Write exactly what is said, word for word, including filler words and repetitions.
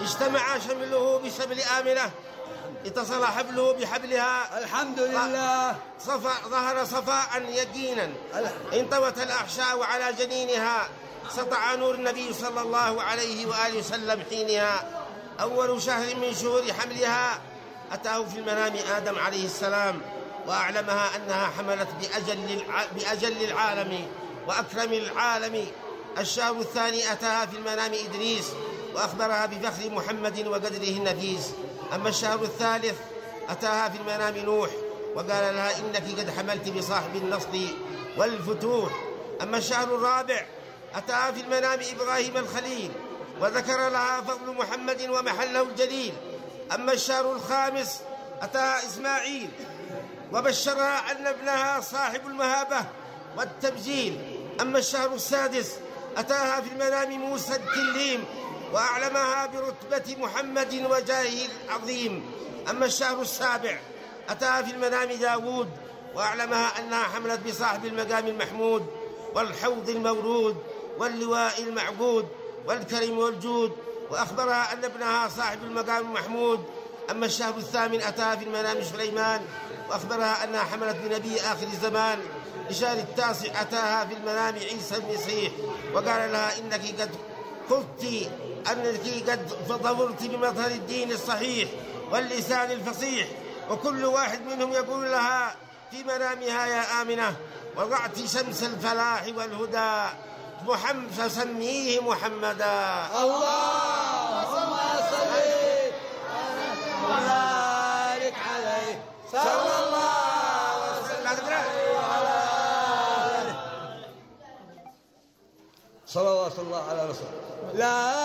اجتمع شمله بشمل آمنة، اتصل حبله بحبلها، الحمد لله. صفا ظهر صفاء يقينا، انطوت الأحشاء على جنينها، سطع نور النبي صلى الله عليه وآله وسلم حينها. أول شهر من شهور حملها أتاه في المنام آدم عليه السلام وأعلمها أنها حملت بأجل, بأجل العالم وأكرم العالم. الشهر الثاني أتاها في المنام إدريس وأخبرها بفخر محمد وقدره النفيس. أما الشهر الثالث أتاها في المنام نوح وقال لها إنك قد حملت بصاحب النصر والفتوح. أما الشهر الرابع أتاها في المنام إبراهيم الخليل وذكر لها فضل محمد ومحله الجليل. أما الشهر الخامس أتاها إسماعيل وبشرها أن ابنها صاحب المهابة والتبجيل. أما الشهر السادس أتاها في المنام موسى الكليم وأعلمها برتبة محمد وجاهه العظيم. أما الشهر السابع أتاها في المنام داود وأعلمها أنها حملت بصاحب المقام المحمود والحوض المورود واللواء المعبود والكرم والجود، وأخبرها أن ابنها صاحب المقام المحمود. أما الشهر الثامن أتاها في المنام سليمان وأخبرها أنها حملت بنبي آخر الزمان. الشهر التاسع أتاها في المنام عيسى المسيح وقال لها إنك قد قلت أنك قد ظفرت بمظهر الدين الصحيح واللسان الفصيح. وكل واحد منهم يقول لها في منامها يا آمنة وضعت شمس الفلاح والهدى محمد فسميه محمدا. اللهم صل وبارك عليه صلى الله وسلم على آله. صلى الله على رسول الله. لا